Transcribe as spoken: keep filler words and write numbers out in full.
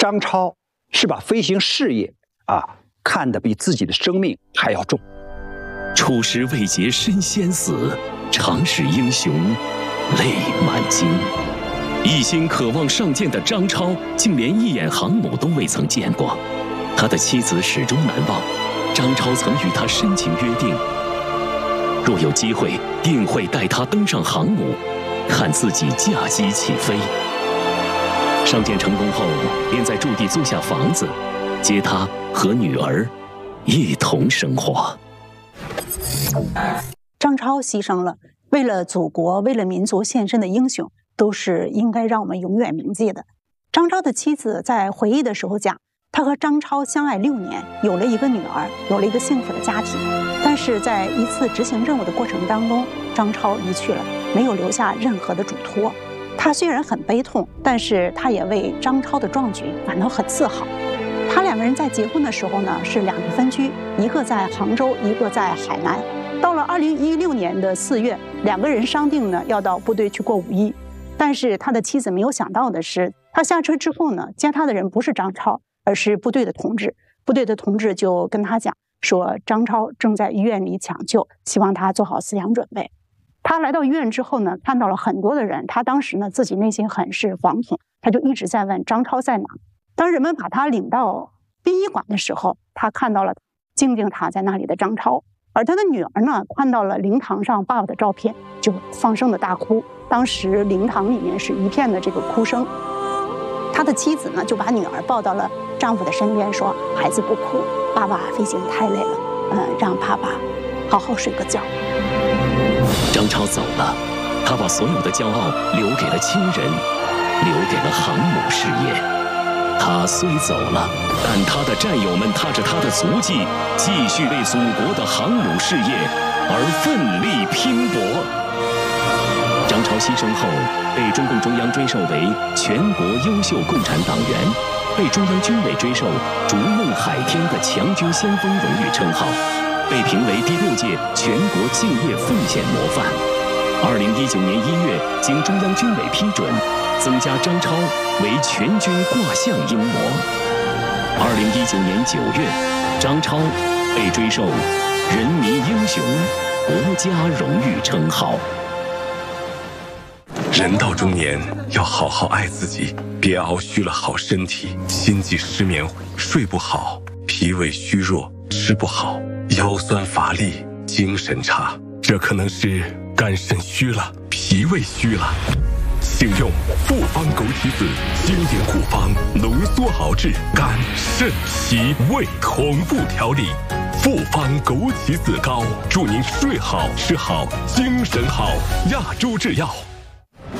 张超是把飞行事业啊看得比自己的生命还要重。 初师未捷身先死，常使英雄泪满襟。一心渴望上舰的张超，竟连一眼航母都未曾见过。他的妻子始终难忘，张超曾与他深情约定，若有机会，定会带他登上航母，看自己驾机起飞。上舰成功后，便在驻地租下房子，接他和女儿一同生活。 张超牺牲了，为了祖国、为了民族献身的英雄，都是应该让我们永远铭记的。张超的妻子在回忆的时候讲，他和张超相爱六年，有了一个女儿，有了一个幸福的家庭。但是在一次执行任务的过程当中，张超离去了，没有留下任何的嘱托。他虽然很悲痛，但是他也为张超的壮举感到很自豪。他两个人在结婚的时候呢，是两地分居，一个在杭州，一个在海南。到了二零一六年的四月，两个人商定呢要到部队去过五一。但是他的妻子没有想到的是，他下车之后呢，接他的人不是张超，而是部队的同志。部队的同志就跟他讲说，张超正在医院里抢救，希望他做好思想准备。他来到医院之后呢，看到了很多的人，他当时呢自己内心很是惶恐，他就一直在问张超在哪。当人们把他领到殡仪馆的时候，他看到了静静躺在那里的张超，而他的女儿呢看到了灵堂上爸爸的照片，就放声的大哭。当时灵堂里面是一片的这个哭声。他的妻子呢就把女儿抱到了丈夫的身边，说：“孩子不哭，爸爸飞行太累了，嗯，让爸爸好好睡个觉。” 张超走了，他把所有的骄傲留给了亲人，留给了航母事业。他虽走了，但他的战友们踏着他的足迹，继续为祖国的航母事业而奋力拼搏。张超牺牲后，被中共中央追授为全国优秀共产党员，被中央军委追授逐梦海天的强军先锋荣誉称号，被评为第六届全国敬业奉献模范。二零一九年一月，经中央军委批准，增加张超为全军挂像英模。二零一九年九月，张超被追授人民英雄、国家荣誉称号。 人到中年，要好好爱自己，别熬虚了好身体，心悸失眠，睡不好，脾胃虚弱，吃不好，腰酸乏力，精神差，这可能是肝肾虚了，脾胃虚了。请用复方枸杞子经典护方浓缩熬制肝肾脾胃同步调理，复方枸杞子膏，祝您睡好吃好精神好。亚洲制药。